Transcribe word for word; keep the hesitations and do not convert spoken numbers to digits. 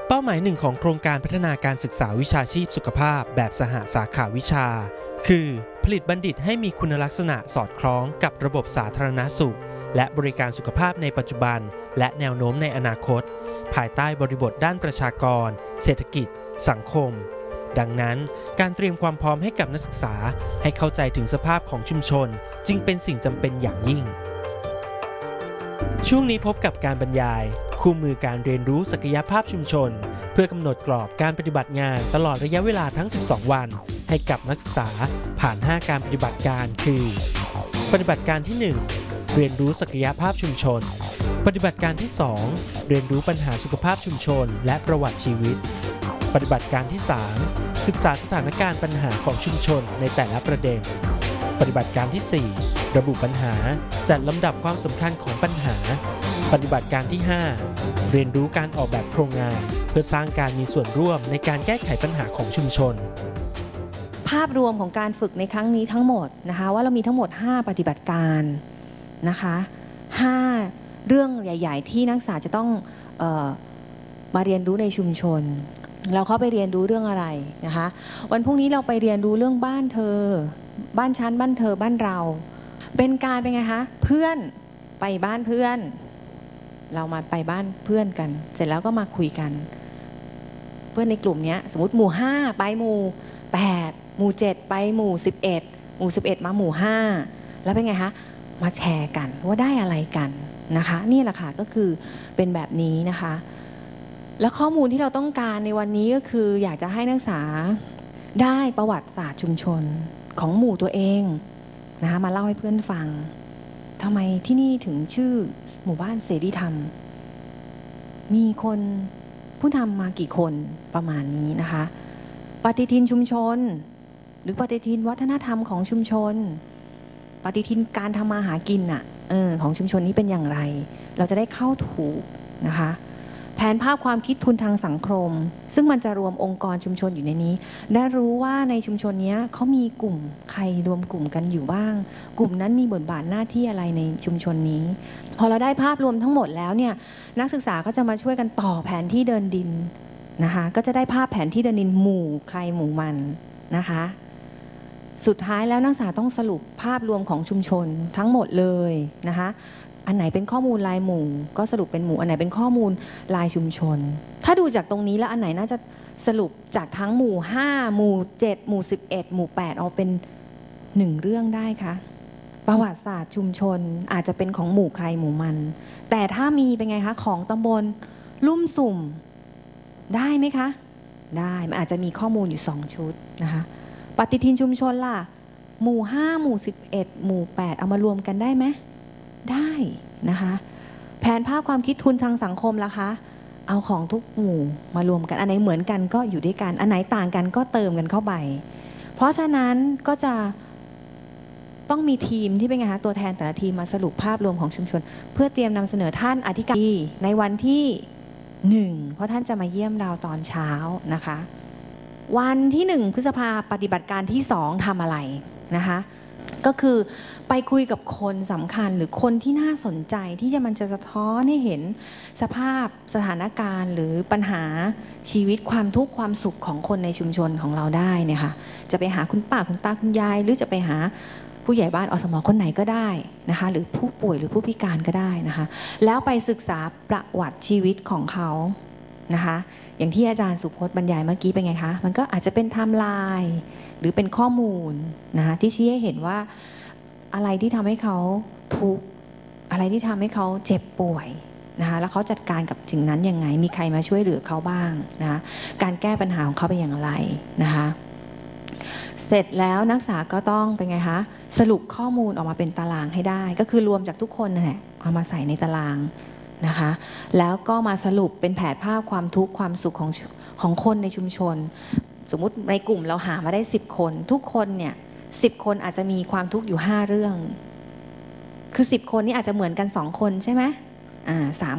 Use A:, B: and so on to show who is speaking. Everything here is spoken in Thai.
A: เป้าหมายหนึ่งของโครงการพัฒนาการศึกษาวิชาชีพสุขภาพแบบสหสาขาวิชาคือผลิตบัณฑิตให้มีคุณลักษณะสอดคล้องกับระบบสาธารณสุขและบริการสุขภาพในปัจจุบันและแนวโน้มในอนาคตภายใต้บริบทด้านประชากรเศรษฐกิจสังคมดังนั้นการเตรียมความพร้อมให้กับนักศึกษาให้เข้าใจถึงสภาพของชุมชนจึงเป็นสิ่งจำเป็นอย่างยิ่งช่วงนี้พบกับการบรรยายคู่มือการเรียนรู้ศักยภาพชุมชนเพื่อกำหนดกรอบการปฏิบัติงานตลอดระยะเวลาทั้งสิบสองวันให้กับนักศึกษาผ่านห้าการปฏิบัติการคือปฏิบัติการที่หนึ่งเรียนรู้ศักยภาพชุมชนปฏิบัติการที่สองเรียนรู้ปัญหาสุขภาพชุมชนและประวัติชีวิตปฏิบัติการที่สามศึกษาสถานการณ์ปัญหาของชุมชนในแต่ละประเด็นปฏิบัติการที่สี่ระบุปัญหาจัดลำดับความสำคัญของปัญหาปฏิบัติการที่ห้าเรียนรู้การออกแบบโครงงานเพื่อสร้างการมีส่วนร่วมในการแก้ไขปัญหาของชุมชน
B: ภาพรวมของการฝึกในครั้งนี้ทั้งหมดนะคะว่าเรามีทั้งหมดห้าปฏิบัติการนะคะห้าเรื่องใหญ่ๆที่นักศึกษาจะต้องเอ่อมาเรียนรู้ในชุมชนเราเข้าไปเรียนรู้เรื่องอะไรนะคะวันพรุ่งนี้เราไปเรียนรู้เรื่องบ้านเธอบ้านฉันบ้านเธอบ้านเราเป็นการเป็นไงคะเพื่อนไปบ้านเพื่อนเรามาไปบ้านเพื่อนกันเสร็จแล้วก็มาคุยกันเพื่อนในกลุ่มนี้สมมติหมู่ห้าไปหมู่แปดหมู่เจ็ดไปหมู่สิบเอ็ดหมู่สิบเอ็ดมาหมู่ห้าแล้วเป็นไงคะมาแชร์กันว่าได้อะไรกันนะคะนี่แหละค่ะก็คือเป็นแบบนี้นะคะแล้วข้อมูลที่เราต้องการในวันนี้ก็คืออยากจะให้นักศึกษาได้ประวัติศาสตร์ชุมชนของหมู่ตัวเองนะคะมาเล่าให้เพื่อนฟังทำไมที่นี่ถึงชื่อหมู่บ้านเสรีธรรมมีคนผู้นำมากี่คนประมาณนี้นะคะปฏิทินชุมชนหรือปฏิทินวัฒนธรรมของชุมชนปฏิทินการทำมาหากินน่ะเออของชุมชนนี้เป็นอย่างไรเราจะได้เข้าถูกนะคะแผนภาพความคิดทุนทางสังคมซึ่งมันจะรวมองค์กรชุมชนอยู่ในนี้ได้รู้ว่าในชุมชนนี้เขามีกลุ่มใครรวมกลุ่มกันอยู่บ้างกลุ่มนั้นมีบทบาทหน้าที่อะไรในชุมชนนี้พอเราได้ภาพรวมทั้งหมดแล้วเนี่ยนักศึกษาก็จะมาช่วยกันต่อแผนที่เดินดินนะคะก็จะได้ภาพแผนที่เดินดินหมู่ใครหมู่มันนะคะสุดท้ายแล้วนักศึกษาต้องสรุปภาพรวมของชุมชนทั้งหมดเลยนะคะอันไหนเป็นข้อมูลรายหมู่ก็สรุปเป็นหมู่อันไหนเป็นข้อมูลรายชุมชนถ้าดูจากตรงนี้แล้วอันไหนน่าจะสรุปจากทั้งหมู่ห้าหมู่เจ็ดหมู่สิบเอ็ดหมู่แปดเอาเป็นหนึ่งเรื่องได้คะประวัติศาสตร์ชุมชนอาจจะเป็นของหมู่ใครหมู่มันแต่ถ้ามีเป็นไงคะของตำบลลุ่มสุ่มได้ไหมคะได้มันอาจจะมีข้อมูลอยู่สองชุดนะคะปฏิทินชุมชนล่ะหมู่ห้าหมู่สิบเอ็ดหมู่แปดเอามารวมกันได้ไหมได้นะคะแผนภาพความคิดทุนทางสังคมล่ะคะเอาของทุกหมู่มารวมกันอันไหนเหมือนกันก็อยู่ด้วยกันอันไหนต่างกันก็เติมกันเข้าไปเพราะฉะนั้นก็จะต้องมีทีมที่เป็นไงคะตัวแทนแต่ละทีมมาสรุปภาพรวมของชุมชนเพื่อเตรียมนำเสนอท่านอธิการในวันที่หนึ่งเพราะท่านจะมาเยี่ยมเราตอนเช้านะคะวันที่หนึ่งพฤษภาปฏิบัติการที่สองทำอะไรนะคะก็คือไปคุยกับคนสำคัญหรือคนที่น่าสนใจที่จะมันจะสะท้อนให้เห็นสภาพสถานการณ์หรือปัญหาชีวิตความทุกข์ความสุขของคนในชุมชนของเราได้เนี่ยค่ะจะไปหาคุณป้าคุณตาคุณยายหรือจะไปหาผู้ใหญ่บ้านอสมคนไหนก็ได้นะคะหรือผู้ป่วยหรือผู้พิการก็ได้นะคะแล้วไปศึกษาประวัติชีวิตของเขานะคะอย่างที่อาจารย์สุพจน์บรรยายเมื่อกี้เป็นไงคะมันก็อาจจะเป็นไทม์ไลน์หรือเป็นข้อมูลนะคะที่ชี้ให้เห็นว่าอะไรที่ทำให้เขาทุกข์อะไรที่ทำให้เขาเจ็บป่วยนะคะแล้วเขาจัดการกับถึงนั้นยังไงมีใครมาช่วยเหลือเขาบ้างนะคะการแก้ปัญหาของเขาเป็นอย่างไรนะคะเสร็จแล้วนักศึกษาก็ต้องเป็นไงคะสรุปข้อมูลออกมาเป็นตารางให้ได้ก็คือรวมจากทุกคนนั่นแหละเอามาใส่ในตารางนะคะแล้วก็มาสรุปเป็นแผนภาพความทุกข์ความสุขของของคนในชุมชนสมมุติในกลุ่มเราหามาได้สิบคนทุกคนเนี่ยสิบคนอาจจะมีความทุกข์อยู่ห้าเรื่องคือสิบคนนี้อาจจะเหมือนกันสองคนใช่ไหมอ่าสาม